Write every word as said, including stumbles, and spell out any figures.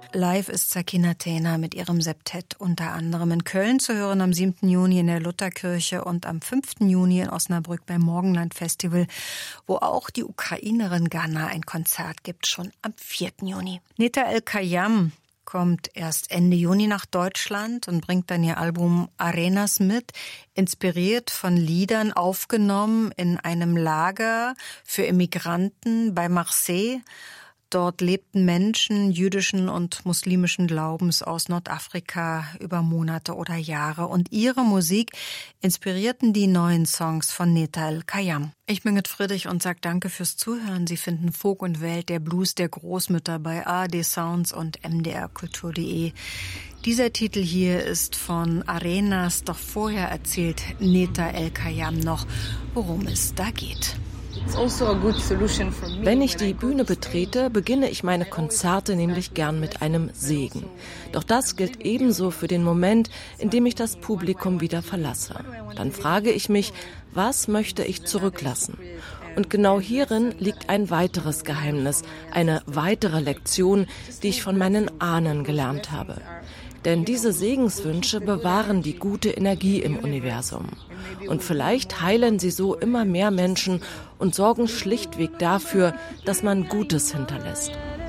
Live ist Sakina Tena mit ihrem Septett unter anderem in Köln zu hören am siebten Juni in der Lutherkirche und am fünften Juni in Osnabrück beim Morgenland Festival, wo auch die Ukrainerin Gana ein Konzert gibt, schon am vierten Juni. Neta El-Kayam kommt erst Ende Juni nach Deutschland und bringt dann ihr Album Arenas mit, inspiriert von Liedern aufgenommen in einem Lager für Immigranten bei Marseille. Dort lebten Menschen jüdischen und muslimischen Glaubens aus Nordafrika über Monate oder Jahre. Und ihre Musik inspirierten die neuen Songs von Neta El-Kayam. Ich bin Grit Friedrich und sage danke fürs Zuhören. Sie finden Folk und Welt, der Blues der Großmütter bei A R D Sounds und m d r kultur punkt d e. Dieser Titel hier ist von Arenas, doch vorher erzählt Neta El-Kayam noch, worum es da geht. Wenn ich die Bühne betrete, beginne ich meine Konzerte nämlich gern mit einem Segen. Doch das gilt ebenso für den Moment, in dem ich das Publikum wieder verlasse. Dann frage ich mich, was möchte ich zurücklassen? Und genau hierin liegt ein weiteres Geheimnis, eine weitere Lektion, die ich von meinen Ahnen gelernt habe. Denn diese Segenswünsche bewahren die gute Energie im Universum. Und vielleicht heilen sie so immer mehr Menschen und sorgen schlichtweg dafür, dass man Gutes hinterlässt.